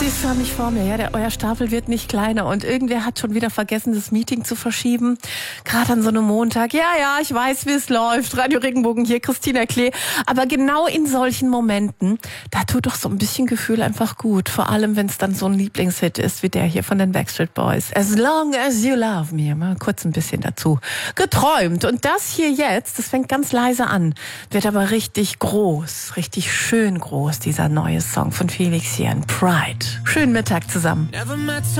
Sie förmlich vor mir, ja, euer Stapel wird nicht kleiner und irgendwer hat schon wieder vergessen, das Meeting zu verschieben. Gerade an so einem Montag. Ja, ich weiß, wie es läuft. Radio Regenbogen hier, Christina Klee. Aber genau in solchen Momenten, da tut doch so ein bisschen Gefühl einfach gut. Vor allem, wenn es dann so ein Lieblingshit ist, wie der hier von den Backstreet Boys. As long as you love me. Mal kurz ein bisschen dazu geträumt. Und das hier jetzt, das fängt ganz leise an, wird aber richtig groß, richtig schön groß, dieser neue Song von Felix Jähn, Pride. Schönen Mittag zusammen.